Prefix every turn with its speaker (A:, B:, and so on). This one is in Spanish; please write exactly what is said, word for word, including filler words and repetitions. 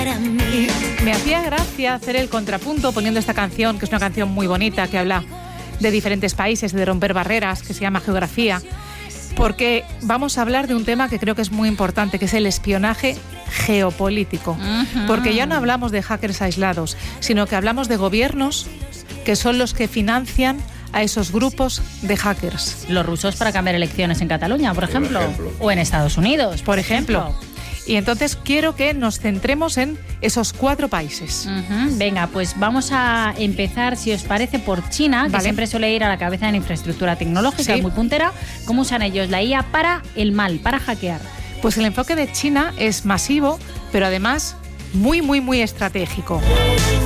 A: Me hacía gracia hacer el contrapunto poniendo esta canción, que es una canción muy bonita, que habla de diferentes países, de romper barreras, que se llama Geografía, porque vamos a hablar de un tema que creo que es muy importante, que es el espionaje geopolítico. Uh-huh. Porque ya no hablamos de hackers aislados, sino que hablamos de gobiernos que son los que financian a esos grupos de hackers.
B: Los rusos para cambiar elecciones en Cataluña, por ejemplo, por ejemplo. O en Estados Unidos,
A: por ejemplo. ejemplo. Y entonces quiero que nos centremos en esos cuatro países.
B: Uh-huh. Venga, pues vamos a empezar, si os parece, por China, que vale. siempre suele ir a la cabeza en infraestructura tecnológica, ¿sí? Muy puntera. ¿Cómo usan ellos la I A para el mal, para hackear?
A: Pues el enfoque de China es masivo, pero además muy, muy, muy estratégico.